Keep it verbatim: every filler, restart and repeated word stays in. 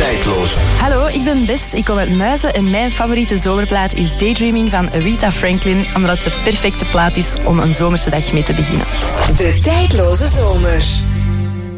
Tijdloze. Hallo, ik ben Bess, ik kom uit Muizen en mijn favoriete zomerplaat is Daydreaming van Aretha Franklin, omdat het de perfecte plaat is om een zomerse dag mee te beginnen. De Tijdloze Zomer.